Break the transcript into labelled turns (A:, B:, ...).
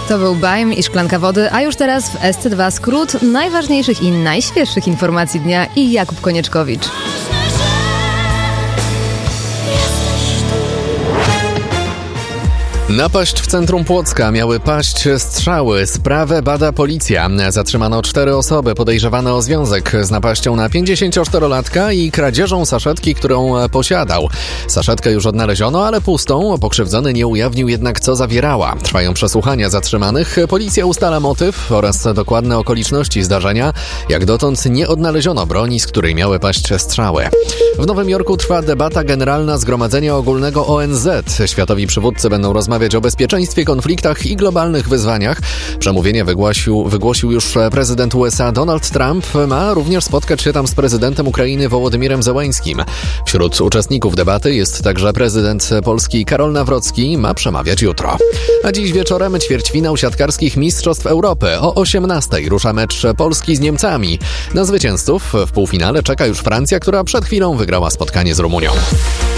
A: To był Baim i szklanka wody, a już teraz w SC2 skrót najważniejszych i najświeższych informacji dnia i Jakub Konieczkowicz.
B: Napaść w centrum Płocka, miały paść strzały. Sprawę bada policja. Zatrzymano 4 osoby podejrzewane o związek z napaścią na 54-latka i kradzieżą saszetki, którą posiadał. Saszetkę już odnaleziono, ale pustą. Pokrzywdzony nie ujawnił jednak, co zawierała. Trwają przesłuchania zatrzymanych. Policja ustala motyw oraz dokładne okoliczności zdarzenia. Jak dotąd nie odnaleziono broni, z której miały paść strzały. W Nowym Jorku trwa debata generalna Zgromadzenia Ogólnego ONZ. Światowi przywódcy będą rozmawiać o bezpieczeństwie, konfliktach i globalnych wyzwaniach. Przemówienie wygłosił już prezydent USA Donald Trump. Ma również spotkać się tam z prezydentem Ukrainy Wołodymirem Zełańskim. Wśród uczestników debaty jest także prezydent Polski Karol Nawrocki. Ma przemawiać jutro. A dziś wieczorem ćwierćfinał siatkarskich Mistrzostw Europy. O 18:00 rusza mecz Polski z Niemcami. Na zwycięzców w półfinale czeka już Francja, która przed chwilą wygrała spotkanie z Rumunią.